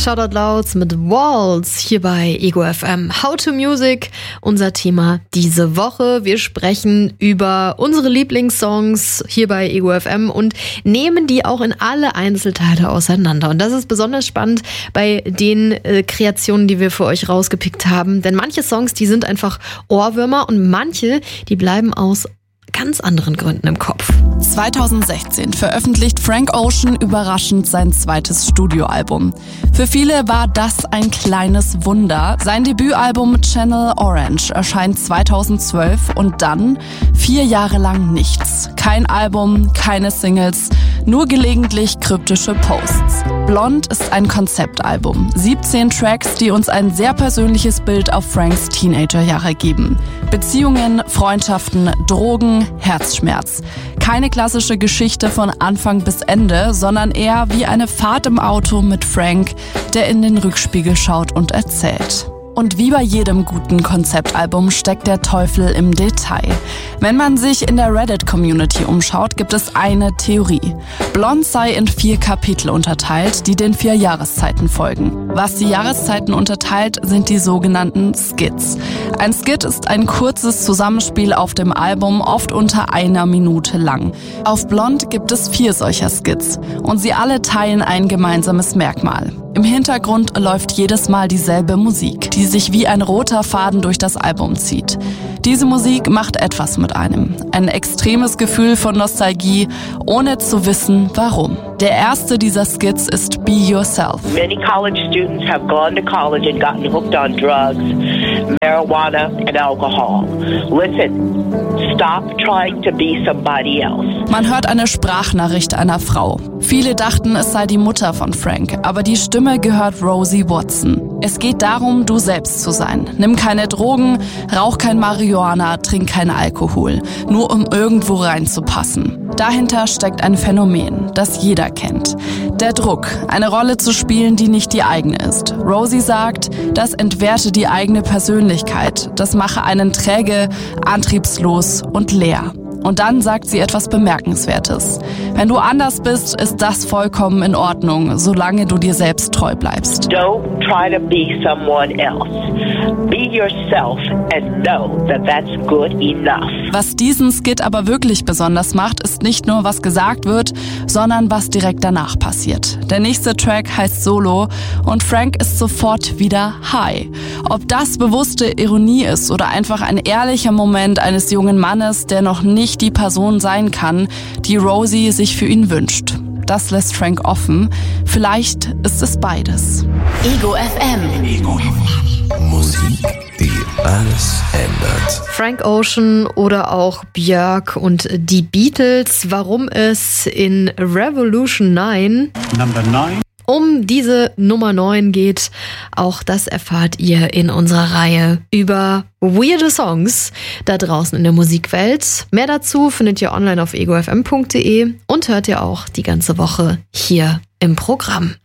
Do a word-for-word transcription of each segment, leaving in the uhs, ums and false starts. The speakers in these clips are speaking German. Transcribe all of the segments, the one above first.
Shoutout Louds mit Walls hier bei Ego F M. How to Music, unser Thema diese Woche. Wir sprechen über unsere Lieblingssongs hier bei Ego F M und nehmen die auch in alle Einzelteile auseinander. Und das ist besonders spannend bei den äh, Kreationen, die wir für euch rausgepickt haben. Denn manche Songs, die sind einfach Ohrwürmer und manche, die bleiben aus ganz anderen Gründen im Kopf. zweitausendsechzehn veröffentlicht Frank Ocean überraschend sein zweites Studioalbum. Für viele war das ein kleines Wunder. Sein Debütalbum Channel Orange erscheint zweitausendzwölf und dann vier Jahre lang nichts. Kein Album, keine Singles, nur gelegentlich kryptische Posts. Blond ist ein Konzeptalbum. siebzehn Tracks, die uns ein sehr persönliches Bild auf Franks Teenagerjahre geben. Beziehungen, Freundschaften, Drogen, Herzschmerz. Keine klassische Geschichte von Anfang bis Ende, sondern eher wie eine Fahrt im Auto mit Frank, der in den Rückspiegel schaut und erzählt. Und wie bei jedem guten Konzeptalbum steckt der Teufel im Detail. Wenn man sich in der Reddit-Community umschaut, gibt es eine Theorie. Blond sei in vier Kapitel unterteilt, die den vier Jahreszeiten folgen. Was die Jahreszeiten unterteilt, sind die sogenannten Skits. Ein Skit ist ein kurzes Zusammenspiel auf dem Album, oft unter einer Minute lang. Auf Blond gibt es vier solcher Skits und sie alle teilen ein gemeinsames Merkmal. Im Hintergrund läuft jedes Mal dieselbe Musik, die sich wie ein roter Faden durch das Album zieht. Diese Musik macht etwas mit einem. Ein extremes Gefühl von Nostalgie, ohne zu wissen, warum. Der erste dieser Skits ist Be Yourself. Many college students have gone to college and gotten hooked on drugs, marijuana and alcohol. Listen, stop trying to be somebody else. Man hört eine Sprachnachricht einer Frau. Viele dachten, es sei die Mutter von Frank, aber die Stimme gehört Rosie Watson. Es geht darum, du selbst zu sein. Nimm keine Drogen, rauch kein Marihuana, trink kein Alkohol, nur um irgendwo reinzupassen. Dahinter steckt ein Phänomen, das jeder kennt. Der Druck, eine Rolle zu spielen, die nicht die eigene ist. Rosie sagt, das entwerte die eigene Persönlichkeit, das mache einen träge, antriebslos und leer. Und dann sagt sie etwas Bemerkenswertes. Wenn du anders bist, ist das vollkommen in Ordnung, solange du dir selbst treu bleibst. Don't try to be someone else. Be yourself and know that that's good enough. Was diesen Skit aber wirklich besonders macht, ist nicht nur, was gesagt wird, sondern was direkt danach passiert. Der nächste Track heißt Solo und Frank ist sofort wieder high. Ob das bewusste Ironie ist oder einfach ein ehrlicher Moment eines jungen Mannes, der noch nicht die Person sein kann, die Rosie sich für ihn wünscht. Das lässt Frank offen. Vielleicht ist es beides. Ego F M. Ego F M. Musik, die alles ändert. Frank Ocean oder auch Björk und die Beatles. Warum es in Revolution neun Number nine. um diese Nummer neun geht, auch das erfahrt ihr in unserer Reihe über weirde Songs da draußen in der Musikwelt. Mehr dazu findet ihr online auf ego f m punkt d e und hört ihr auch die ganze Woche hier im Programm.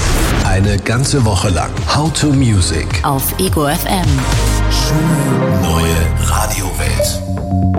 Eine ganze Woche lang How to Music auf Ego F M. Schöne neue Radiowelt.